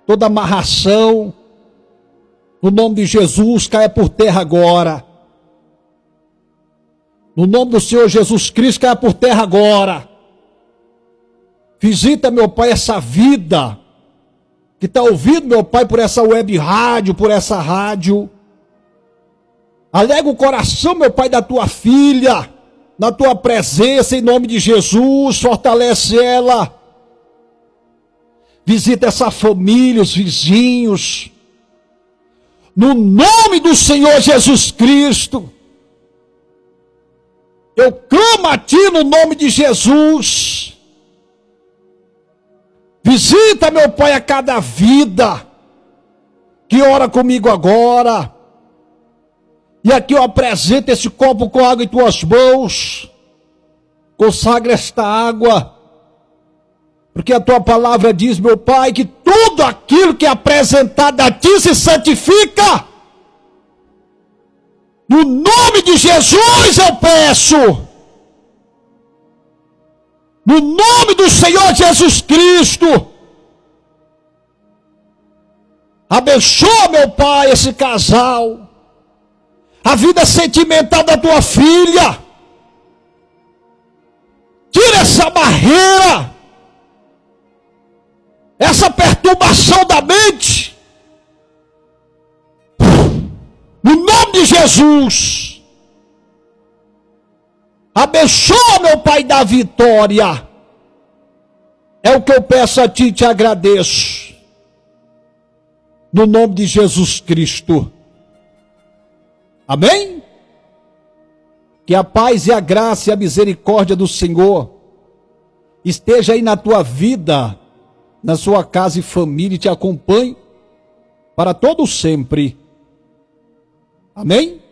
toda amarração, no nome de Jesus, caia por terra agora. No nome do Senhor Jesus Cristo, caia por terra agora. Visita, meu Pai, essa vida que está ouvindo, meu Pai, por essa web rádio, por essa rádio. Alega o coração, meu Pai, da tua filha, na tua presença, em nome de Jesus, fortalece ela. Visita essa família, os vizinhos, no nome do Senhor Jesus Cristo. Eu clamo a Ti no nome de Jesus. Visita, meu Pai, a cada vida que ora comigo agora. E aqui eu apresento esse copo com água em Tuas mãos. Consagra esta água, porque a Tua palavra diz, meu Pai, que tudo aquilo que é apresentado a Ti se santifica. No nome de Jesus eu peço. No nome do Senhor Jesus Cristo. Abençoa, meu Pai, esse casal. A vida sentimental da tua filha. Tira essa barreira. Essa perturbação da mente. No nome de Jesus. Abençoa, meu Pai, da vitória. É o que eu peço a Ti e te agradeço. No nome de Jesus Cristo. Amém? Que a paz e a graça e a misericórdia do Senhor esteja aí na tua vida, na sua casa e família, e te acompanhe para todo sempre. Amém?